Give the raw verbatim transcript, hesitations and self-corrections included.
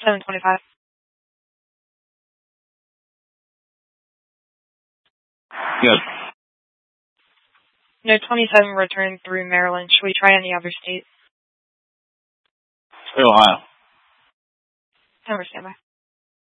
seven twenty-five. Yes. No, twenty-seven returned through Maryland. Should we try any other state? Ohio. Number standby.